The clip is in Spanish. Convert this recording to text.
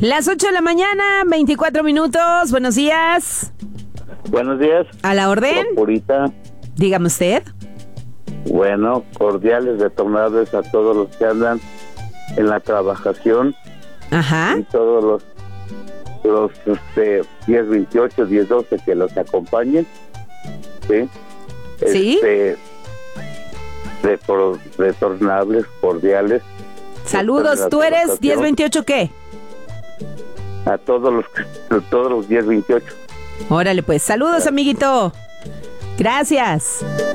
Las 8 de la mañana, 24 minutos. Buenos días. Buenos días. ¿A la orden? Purita. Dígame usted. Bueno, cordiales retornables a todos los que andan en la trabajación. Ajá. Y todos los 10-28, 10-12 que los acompañen. Sí. Sí. Retornables, cordiales. Saludos. ¿Tú eres 10-28 qué? A todos los 10-28. Órale, pues. Saludos, amiguito. Gracias.